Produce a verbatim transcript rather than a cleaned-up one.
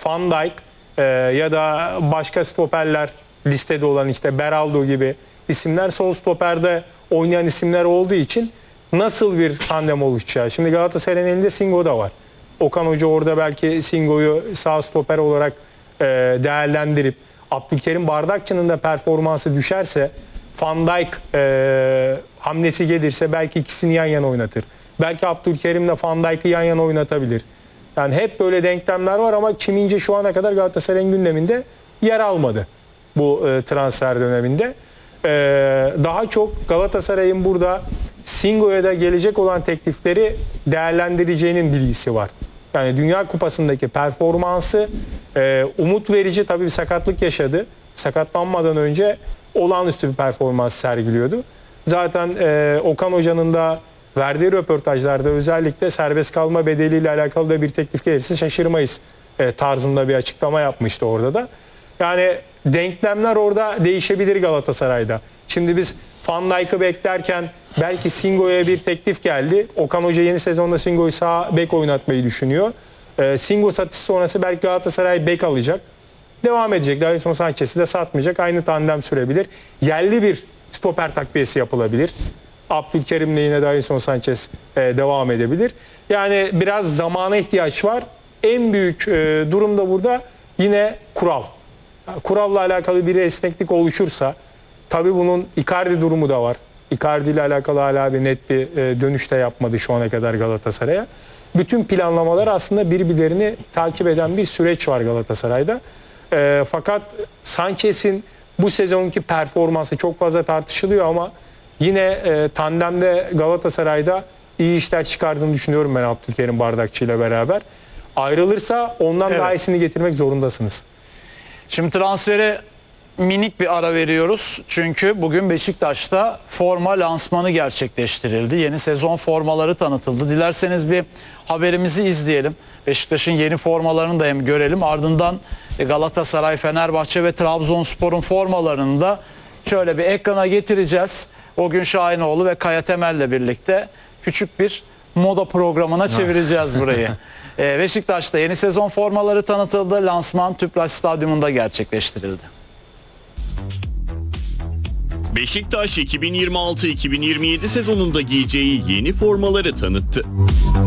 Van Dijk e, ya da başka stoperler listede olan işte Beraldo gibi isimler sol stoperde oynayan isimler olduğu için nasıl bir tandem oluşacağı. Şimdi Galatasaray'ın elinde Singo da var. Okan Hoca orada belki Singo'yu sağ stoper olarak e, değerlendirip Abdülkerim Bardakçı'nın da performansı düşerse Van Dijk e, hamlesi gelirse belki ikisini yan yana oynatır. Belki Abdülkerim'le Van Dijk'ı yan yana oynatabilir. Yani hep böyle denklemler var ama Kim İnce şu ana kadar Galatasaray'ın gündeminde yer almadı bu e, transfer döneminde. E, daha çok Galatasaray'ın burada Singo'ya da gelecek olan teklifleri değerlendireceğinin bilgisi var. Yani Dünya Kupası'ndaki performansı e, umut verici, tabii bir sakatlık yaşadı. Sakatlanmadan önce olağanüstü bir performans sergiliyordu. Zaten e, Okan Hoca'nın da verdiği röportajlarda özellikle serbest kalma bedeliyle alakalı da bir teklif gelirse şaşırmayız e, tarzında bir açıklama yapmıştı orada da. Yani denklemler orada değişebilir Galatasaray'da. Şimdi biz Van Dijk'ı beklerken belki Singo'ya bir teklif geldi. Okan Hoca yeni sezonda Singo'yu sağ bek oynatmayı düşünüyor. E, Singo satışı sonrası belki Galatasaray bek alacak. Devam edecek. Davinson Sanchez'i de satmayacak. Aynı tandem sürebilir. Yerli bir stoper takviyesi yapılabilir. Abdülkerim'le yine Davinson Sanchez e, devam edebilir. Yani biraz zamana ihtiyaç var. En büyük e, durum da burada yine kural. Kuralla alakalı bir esneklik oluşursa, tabii bunun Icardi durumu da var. Icardi ile alakalı hala bir net bir e, dönüş de yapmadı şu ana kadar Galatasaray'a. Bütün planlamalar aslında birbirlerini takip eden bir süreç var Galatasaray'da. E, fakat Sanchez'in bu sezonki performansı çok fazla tartışılıyor ama yine e, tandemde Galatasaray'da iyi işler çıkardığını düşünüyorum ben Abdülkerim Bardakçı ile beraber. Ayrılırsa ondan Evet. daha iyisini getirmek zorundasınız. Şimdi transfere minik bir ara veriyoruz. Çünkü bugün Beşiktaş'ta forma lansmanı gerçekleştirildi. Yeni sezon formaları tanıtıldı. Dilerseniz bir haberimizi izleyelim. Beşiktaş'ın yeni formalarını da hem görelim. Ardından Galatasaray, Fenerbahçe ve Trabzonspor'un formalarını da şöyle bir ekrana getireceğiz. O gün Şahinoğlu ve Kaya Temel'le birlikte küçük bir moda programına çevireceğiz burayı. Ee, Beşiktaş'ta yeni sezon formaları tanıtıldı. Lansman Tüpraş Stadyumunda gerçekleştirildi. Beşiktaş iki bin yirmi altı iki bin yirmi yedi sezonunda giyeceği yeni formaları tanıttı.